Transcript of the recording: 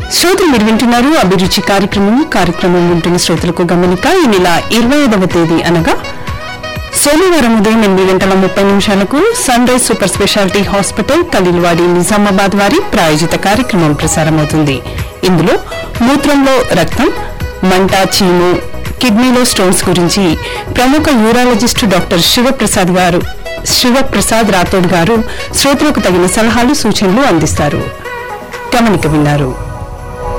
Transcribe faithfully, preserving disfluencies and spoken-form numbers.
శ్రోతలు మీరు వింటున్నారు అభిరుచి కార్యక్రమం కార్యక్రమం వింటున్న శ్రోతలకు గమనిక. ఈ నెల ఇరవై ఐదవ తేదీ అనగా సోమవారం ఉదయం ఎనిమిది గంటల ముప్పై నిమిషాలకు sun rise super speciality hospital Khaleelwadi Nizamabad వారి ప్రాయోజిత కార్యక్రమం ప్రసారమవుతుంది. ఇందులో మూత్రంలో రక్తం, మంట, చీము, కిడ్నీలో స్టోన్స్ గురించి ప్రముఖ యూరాలజిస్టు డాక్టర్ శివప్రసాద్ గారు శివప్రసాద్ రాథోడ్ గారు శ్రోతలకు తగిన సలహాలు సూచనలు అందిస్తారు. గమనిక విన్నారు.